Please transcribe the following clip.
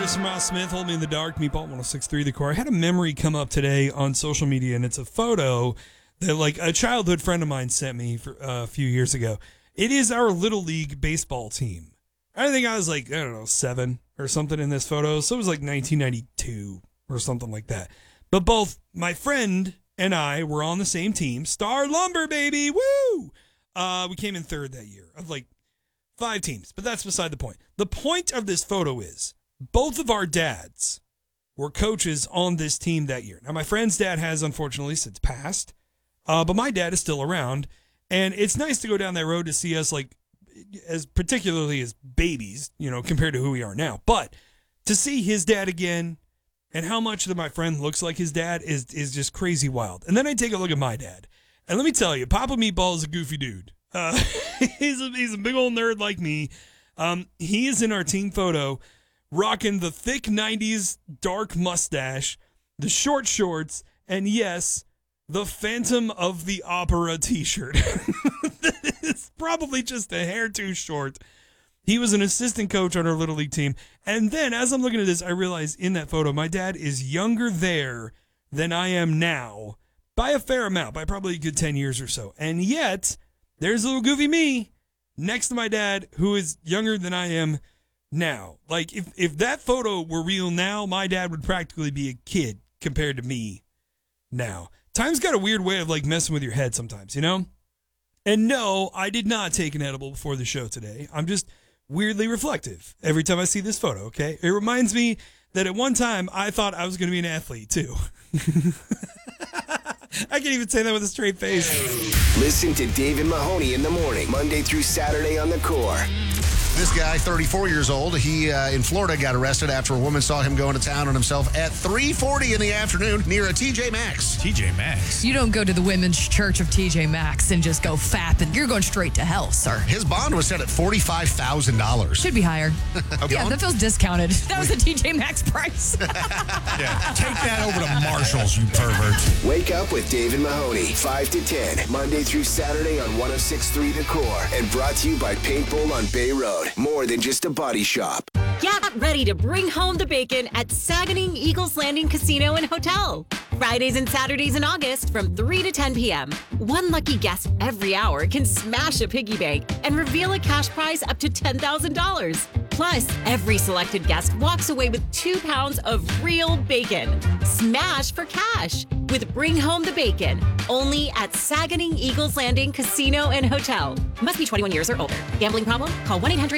Chris and Miles Smith, Hold Me in the Dark, Meatball 106.3 The Core. I had a memory come up today on social media, and it's a photo that like a childhood friend of mine sent me a few years ago. It is our Little League baseball team. I think I was like, 7 or something in this photo. So it was like 1992 or something like that. But both my friend and I were on the same team. Star Lumber, baby. Woo! We came in third that year of like 5 teams, but that's beside the point. The point of this photo is both of our dads were coaches on this team that year. Now, my friend's dad has unfortunately since passed, but my dad is still around, and it's nice to go down that road to see us like as particularly as babies, compared to who we are now. But to see his dad again and how much that my friend looks like his dad is just crazy wild. And then I take a look at my dad, and let me tell you, Papa Meatball is a goofy dude. He's a big old nerd like me. He is in our team photo rocking the thick 90s dark mustache, the short shorts, and yes, the Phantom of the Opera t-shirt. It's probably just a hair too short. He was an assistant coach on our Little League team. And then as I'm looking at this, I realize in that photo, my dad is younger there than I am now by a fair amount, by probably a good 10 years or so. And yet, there's little goofy me next to my dad who is younger than I am now. Like, if that photo were real now, my dad would practically be a kid compared to me now. Time's got a weird way of, like, messing with your head sometimes, And no, I did not take an edible before the show today. I'm just weirdly reflective every time I see this photo, okay? It reminds me that at one time I thought I was going to be an athlete, too. I can't even say that with a straight face. Listen to Dave and Mahoney in the morning, Monday through Saturday on The Core. This guy, 34 years old, he in Florida got arrested after a woman saw him going to town on himself at 3:40 in the afternoon near a TJ Maxx. TJ Maxx? You don't go to the Women's Church of TJ Maxx and just go fapping. You're going straight to hell, sir. His bond was set at $45,000. Should be higher. Okay. Yeah, that feels discounted. That was a TJ Maxx price. Yeah, take that over to Marshall's, you pervert. Wake up with Dave and Mahoney, 5 to 10, Monday through Saturday on 106.3 The Core. And brought to you by Paintball on Bay Road. More than just a body shop. Get ready to bring home the bacon at Saganing Eagles Landing Casino and Hotel. Fridays and Saturdays in August from 3 to 10 p.m. One lucky guest every hour can smash a piggy bank and reveal a cash prize up to $10,000. Plus, every selected guest walks away with 2 pounds of real bacon. Smash for cash with Bring Home the Bacon. Only at Saganing Eagles Landing Casino and Hotel. Must be 21 years or older. Gambling problem? Call 1-800-